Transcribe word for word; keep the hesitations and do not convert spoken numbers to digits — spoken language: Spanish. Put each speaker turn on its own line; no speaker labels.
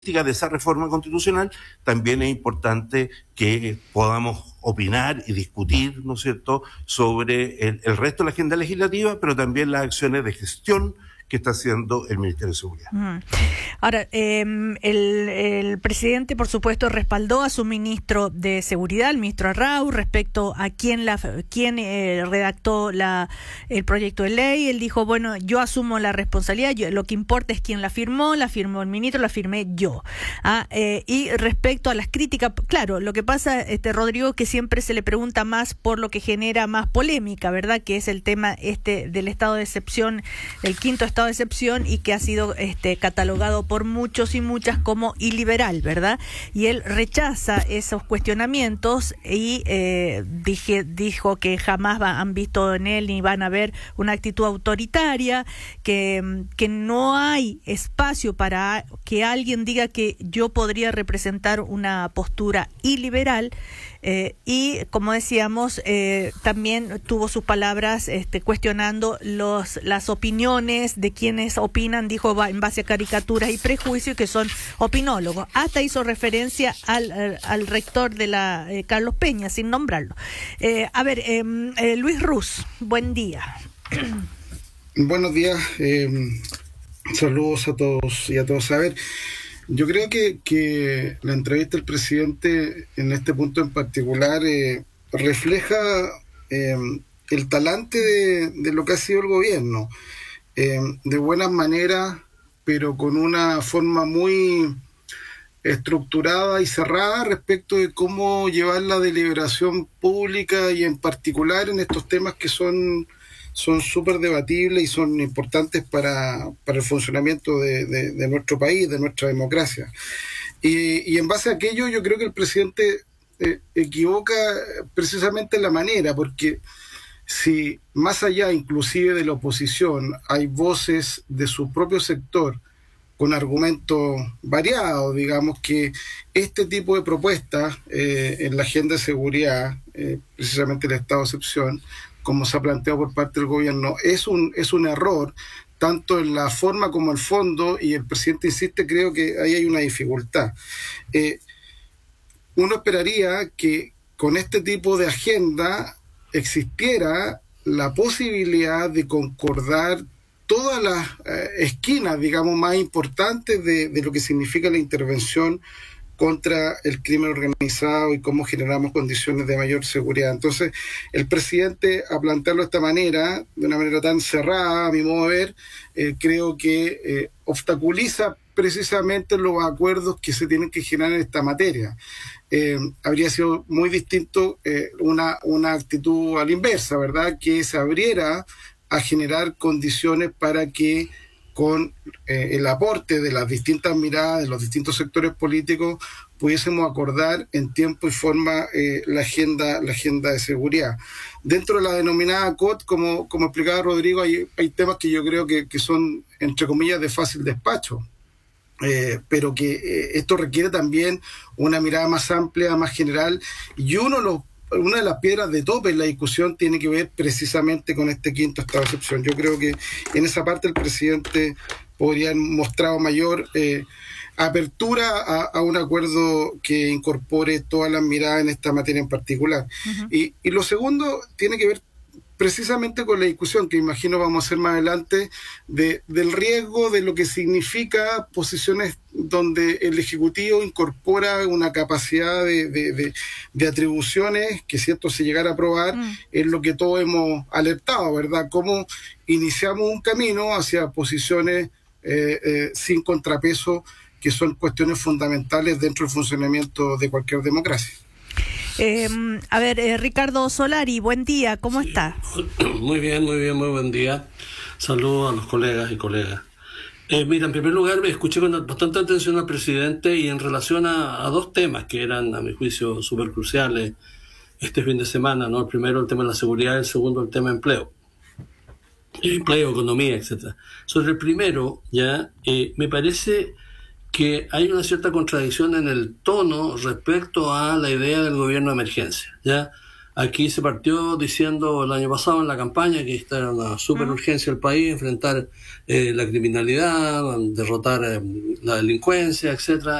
de esa reforma constitucional, también es importante que podamos opinar y discutir, ¿no es cierto?, sobre el, el resto de la agenda legislativa, pero también las acciones de gestión que está haciendo el Ministerio de Seguridad.
Mm. Ahora, eh, el, el presidente, por supuesto, respaldó a su ministro de Seguridad, el ministro Arrau, respecto a quién, la, quién eh, redactó la, el proyecto de ley. Él dijo, bueno, yo asumo la responsabilidad, yo, lo que importa es quién la firmó, la firmó el ministro, la firmé yo. Ah, eh, y respecto a las críticas, claro, lo que pasa, este Rodrigo, que siempre se le pregunta más por lo que genera más polémica, ¿verdad?, que es el tema este del estado de excepción, el quinto estado de excepción, y que ha sido este catalogado por muchos y muchas como iliberal, ¿verdad? Y él rechaza esos cuestionamientos y eh, dije, dijo que jamás va, han visto en él ni van a ver una actitud autoritaria, que, que no hay espacio para que alguien diga que yo podría representar una postura iliberal. Eh, y como decíamos, eh, también tuvo sus palabras este, cuestionando los, las opiniones de quienes opinan, dijo, va, en base a caricaturas y prejuicios, que son opinólogos. Hasta hizo referencia al, al, al rector de la eh, Carlos Peña, sin nombrarlo. Eh, a ver, eh, eh, Luis Ruz, buen día.
Buenos días, eh, saludos a todos y a todos. A ver, yo creo que, que la entrevista del presidente en este punto en particular eh, refleja eh, el talante de, de lo que ha sido el gobierno, eh, de buenas maneras, pero con una forma muy estructurada y cerrada respecto de cómo llevar la deliberación pública y en particular en estos temas que son son súper debatibles y son importantes para, para el funcionamiento de, de, de nuestro país, de nuestra democracia. Y, y en base a aquello yo creo que el presidente eh, equivoca precisamente la manera, porque si más allá inclusive de la oposición hay voces de su propio sector con argumentos variados, digamos que este tipo de propuestas eh, en la agenda de seguridad, eh, precisamente el estado de excepción, como se ha planteado por parte del gobierno, es un, es un error, tanto en la forma como el fondo, y el presidente insiste, creo que ahí hay una dificultad. Eh, uno esperaría que con este tipo de agenda existiera la posibilidad de concordar todas las eh, esquinas, digamos, más importantes de, de lo que significa la intervención contra el crimen organizado y cómo generamos condiciones de mayor seguridad. Entonces, el presidente, a plantearlo de esta manera, de una manera tan cerrada, a mi modo de ver, eh, creo que eh, obstaculiza precisamente los acuerdos que se tienen que generar en esta materia. Eh, habría sido muy distinto eh, una, una actitud a la inversa, ¿verdad?, que se abriera a generar condiciones para que con eh, el aporte de las distintas miradas de los distintos sectores políticos pudiésemos acordar en tiempo y forma eh, la agenda la agenda de seguridad. Dentro de la denominada C O T, como, como explicaba Rodrigo, hay, hay temas que yo creo que, que son, entre comillas, de fácil despacho. Eh, pero que eh, esto requiere también una mirada más amplia, más general, y uno de los Una de las piedras de tope en la discusión tiene que ver precisamente con este quinto estado de excepción. Yo creo que en esa parte el presidente podría haber mostrado mayor eh, apertura a, a un acuerdo que incorpore todas las miradas en esta materia en particular. Uh-huh. Y, y lo segundo tiene que ver precisamente con la discusión que imagino vamos a hacer más adelante de, del riesgo de lo que significa posiciones donde el Ejecutivo incorpora una capacidad de, de, de, de atribuciones que si esto se llegara a aprobar mm. es lo que todos hemos alertado, ¿verdad? Cómo iniciamos un camino hacia posiciones eh, eh, sin contrapeso, que son cuestiones fundamentales dentro del funcionamiento de cualquier democracia.
Eh, a ver, eh, Ricardo Solari, buen día, ¿cómo sí. está?
Muy bien, muy bien, muy buen día. Saludos a los colegas y colegas. Eh, mira, en primer lugar, me escuché con bastante atención al presidente y en relación a, a dos temas que eran, a mi juicio, súper cruciales este fin de semana, ¿no? El primero, el tema de la seguridad, y el segundo, el tema de empleo. Empleo, economía, etcétera. Sobre el primero, ya, eh, me parece que hay una cierta contradicción en el tono respecto a la idea del gobierno de emergencia, ¿ya? Aquí se partió diciendo el año pasado en la campaña que esta era una super urgencia del país, enfrentar eh, la criminalidad, derrotar eh, la delincuencia, etcétera.